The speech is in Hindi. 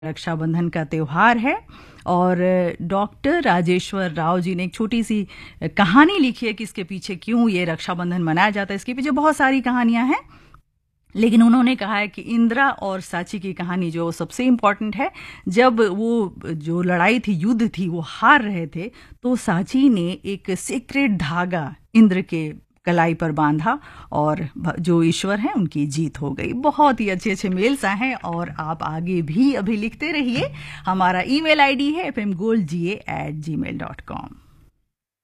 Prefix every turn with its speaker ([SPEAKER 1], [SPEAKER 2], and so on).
[SPEAKER 1] रक्षाबंधन का त्योहार है और डॉक्टर राजेश्वर राव जी ने एक छोटी सी कहानी लिखी है कि इसके पीछे क्यों ये रक्षाबंधन मनाया जाता है। इसके पीछे बहुत सारी कहानियां हैं, लेकिन उन्होंने कहा है कि इंदिरा और सांची की कहानी जो सबसे इम्पोर्टेंट है। जब वो जो लड़ाई थी, युद्ध थी, वो हार रहे थे तो सांची ने एक सीक्रेट धागा इंद्र के कलाई पर बांधा और जो ईश्वर हैं उनकी जीत हो गई। बहुत ही अच्छे अच्छे मेल्स आए हैं और आप आगे भी अभी लिखते रहिए। हमारा ईमेल आईडी है fmgoldga@gmail.com।